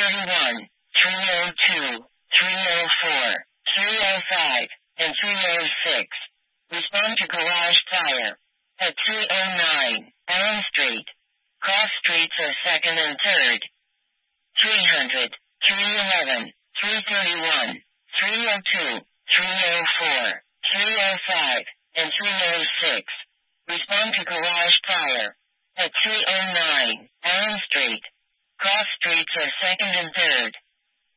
331, 302, 304, 305, and 306. Respond to garage fire. At 309, Elm Street. Cross streets are 2nd and 3rd. 300, 311, 331, 302, 304, 305, and 306.